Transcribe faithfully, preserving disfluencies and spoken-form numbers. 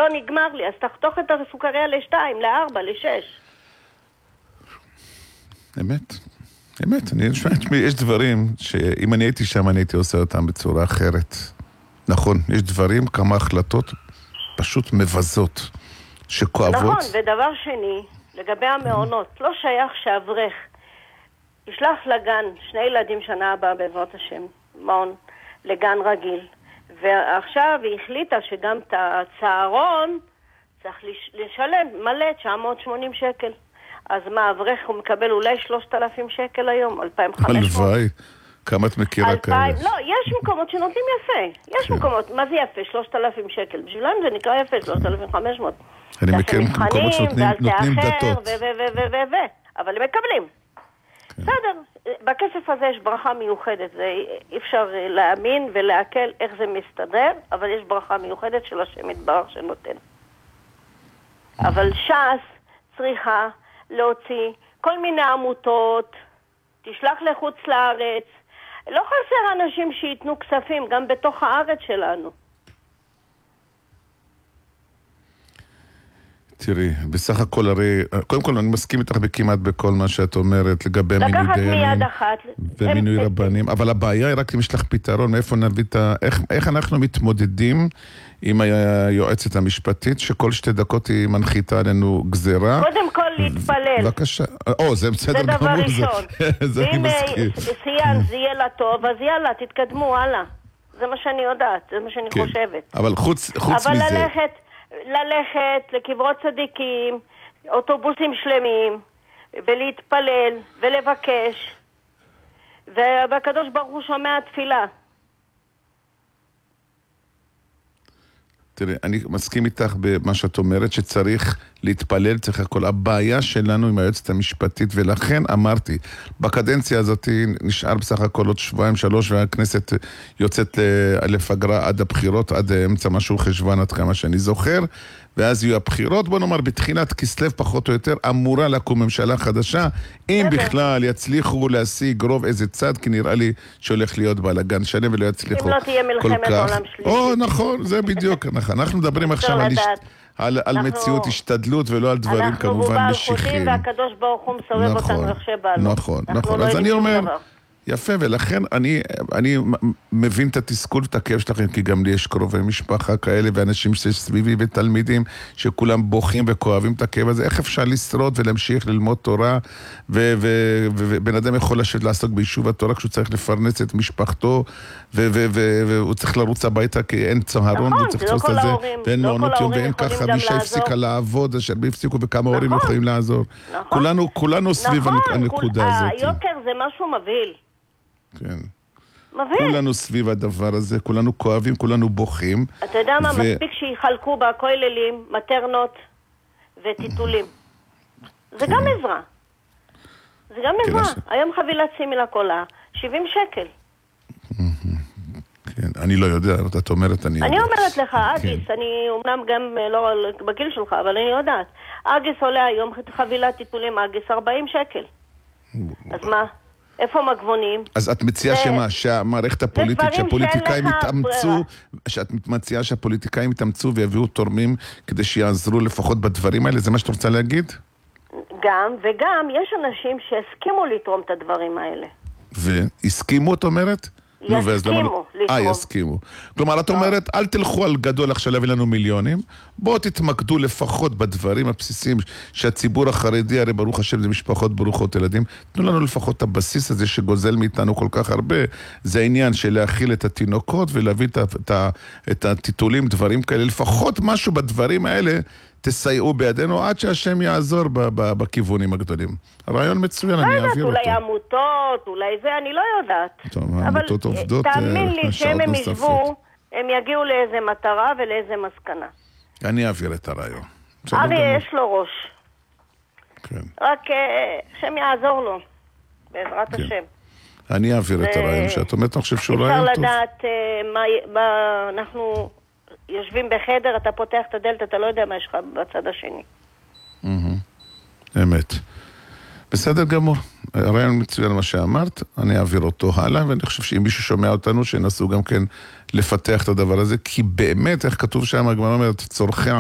לא נגמר לי, אז תחתוך את הסוכריה לשתיים, לארבע, לשש. אמת. אמת. אני חושבת, יש דברים שאם אני הייתי שם, אני הייתי עושה אותם בצורה אחרת. נכון, יש דברים, כמה החלטות פשוט מבזות, שכואבות. נכון, ודבר שני, לגבי המעונות, לא שייך שאברך ישלח לגן, שני ילדים שנה הבאה בעזרת השם, מעון, לגן רגיל. ועכשיו היא החליטה שגם את הצהרון צריך לשלם מלא תשע מאות ושמונים שקל. אז מה, אברך הוא מקבל אולי שלושת אלפים שקל היום, אלפיים וחמש מאות. הלוואי, כמה את מכירה כאלה? לא, יש מקומות שנותנים יפה. יש כן. מקומות, מה זה יפה? שלושת אלפים שקל. בשבילם זה נקרא יפה, שלושת אלפים וחמש מאות. אני מכיר מקומות שנותנים דתות. ו ו ו ו ו אבל הם מקבלים. בסדר, בכסף הזה יש ברכה מיוחדת, אי אפשר להאמין ולהקל איך זה מסתדר, אבל יש ברכה מיוחדת של השם יתברך שנותן. אבל ש"ס צריכה להוציא כל מיני עמותות, תשלח לחוץ לארץ, לא חסר אנשים שיתנו כספים גם בתוך הארץ שלנו. תראי, בסך הכל הרי, קודם כל אני מסכים איתך בכמעט בכל מה שאת אומרת לגבי מינוי דיינים ומינוי רבנים, אבל הבעיה היא רק אם יש לך פתרון, מאיפה נביא את ה... איך, איך אנחנו מתמודדים עם היועצת המשפטית, שכל שתי דקות היא מנחיתה עלינו גזרה. קודם כל להתפלל. בבקשה. או, זה בסדר. זה דבר ראשון. זה אני מסכים. ואם סייאן זה יהיה לה טוב, אז יאללה, תתקדמו, הלאה. זה מה שאני יודעת, זה מה שאני חושבת. אבל חוץ מזה... אבל ללכת... ללכת לקברות צדיקים, אוטובוסים שלמים, ולהתפלל, ולבקש. והקדוש ברוך הוא שומע תפילה. תראי, אני מסכים איתך במה שאת אומרת, שצריך להתפלל, צריך הכל. הבעיה שלנו עם היועצת המשפטית, ולכן אמרתי, בקדנציה הזאת נשאר בסך הכל עוד שבועיים, שלוש, והכנסת יוצאת לפגרה עד הבחירות, עד אמצע משהו חשבון, עד כמה שאני זוכר, ואז יהיו הבחירות, בוא נאמר, בתחילת כסלו פחות או יותר, אמורה לקום ממשלה חדשה, אם בכלל יצליחו להשיג רוב איזה צד, כי נראה לי שהולך להיות בלגן שלם, ולא יצליחו כל כך. אם לא תהיה מלחמת עולם שלישית. או, נכון, זה בדיוק, אנחנו מדברים עכשיו על... על, על אנחנו, מציאות השתדלות ולא על דברים כמובן משיחיים. אנחנו והקדוש ברוך הוא מסובב נכון, אותנו איך שבאנו. נכון, נכון. לא אז אני אומר, דבר. יפה, ולכן אני, אני מבין את התסכול ואת הכאב שלכם, כי גם לי יש קרובי משפחה כאלה, ואנשים שסביבי ותלמידים, שכולם בוכים וכואבים את הכאב הזה. איך אפשר לשרוד ולהמשיך ללמוד תורה, ובן אדם יכול לשבת לעסוק ביישוב התורה, כשהוא צריך לפרנס את משפחתו, והוא צריך לרוץ הביתה, כי אין צהרון, והוא צריך לעשות את זה, ואין מעונות יום, ואין ככה, מי שהפסיקה לעבוד, אשר מי הפסיקו וכמה הורים יכולים לעזור. כולנו סביב הנקודה הזאת. היוקר זה משהו מבהיל. כן. מבהיל. כולנו סביב הדבר הזה, כולנו כואבים, כולנו בוכים. אתה יודע מה, מספיק שיחלקו בכוללים, מטרנות וטיטולים. זה גם עזרה. זה גם עזרה. היום חבילת סימילק עולה שבעים שקל. כן, אני לא יודע, את אומרת, אני יודע. אני אומרת לך, אגיס, אני אומנם גם לא בגיל שלך, אבל אני יודעת. אגיס עולה היום חבילת טיטולים, אגיס ארבעים שקל. אז מה? איפה מגבונים? אז את מציעה שמה, שהמערכת הפוליטית, שהפוליטיקאים יתאמצו, שאת מציעה שהפוליטיקאים יתאמצו ויביאו תורמים כדי שיעזרו לפחות בדברים האלה, זה מה שאת רוצה להגיד? גם, וגם יש אנשים שהסכימו לתרום את הדברים האלה. והסכימו, את אומרת? יסכימו לתרום. אה, יסכימו. כלומר, את אומרת, אל תלכו על גדול עכשיו להביא לנו מיליונים, בואו תתמקדו לפחות בדברים הבסיסיים שהציבור החרדי, הרי ברוך השם זה משפחות ברוכות ילדים, תנו לנו לפחות את הבסיס הזה שגוזל מאיתנו כל כך הרבה, זה העניין של להכיל את התינוקות ולהביא את, את, את הטיטולים, דברים כאלה, לפחות משהו בדברים האלה, תסייעו בידינו עד שהשם יעזור בכיוונים הגדולים. הרעיון מצוין, אני אעביר אותו. אולי עמותות, אולי זה, אני לא יודעת. טוב, העמותות עובדות שעות נוספות. אבל תאמין לי שהם הם ישבו, הם יגיעו לאיזה מטרה ולאיזה מסקנה. אני אעביר את הרעיון. אבי יש לו ראש. כן. רק שם יעזור לו, בעזרת השם. אני אעביר את הרעיון שאת אומרת, אני חושב שהוא רעיון טוב. אפשר לדעת מה אנחנו... יושבים בחדר, אתה פותח את הדלת, אתה לא יודע מה יש לך בצד השני. אמת. בסדר גמור. הרעיון מצוין מה שאמרת, אני אעביר אותו הלאה, ואני חושב שאם מישהו שומע אותנו, שינסו גם כן לפתח את הדבר הזה, כי באמת, איך כתוב שם, הגמרא אומרת, צורכי